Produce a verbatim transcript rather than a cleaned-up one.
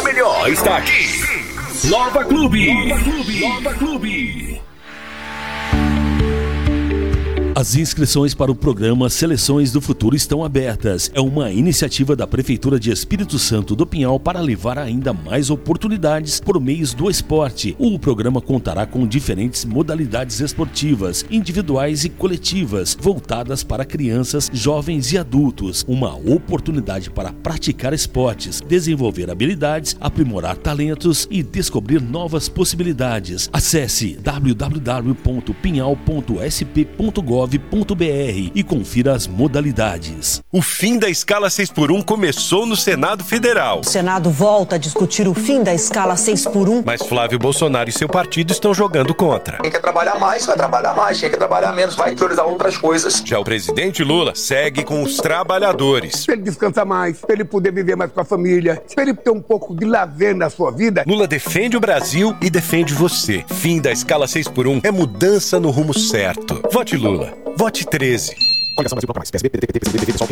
melhor está aqui. Nova Clube. Nova Clube. Nova Clube. As inscrições para o programa Seleções do Futuro estão abertas. É uma iniciativa da Prefeitura de Espírito Santo do Pinhal para levar ainda mais oportunidades por meio do esporte. O programa contará com diferentes modalidades esportivas, individuais e coletivas, voltadas para crianças, jovens e adultos. Uma oportunidade para praticar esportes, desenvolver habilidades, aprimorar talentos e descobrir novas possibilidades. Acesse w w w ponto pinhal ponto s p ponto gov ponto b r e confira as modalidades. O fim da escala seis por um começou no Senado Federal. O Senado volta a discutir o fim da escala seis por um. Mas Flávio Bolsonaro e seu partido estão jogando contra. Quem quer trabalhar mais, vai trabalhar mais. Quem quer trabalhar menos, vai priorizar outras coisas. Já o presidente Lula segue com os trabalhadores. Pra ele descansar mais, pra ele poder viver mais com a família, pra ele ter um pouco de lazer na sua vida. Lula defende o Brasil e defende você. Fim da escala seis por um é mudança no rumo certo. Vote Lula. Vote treze. Coligação Brasil Contra Mais. P S B, P D T, P T B, P S B, P S B,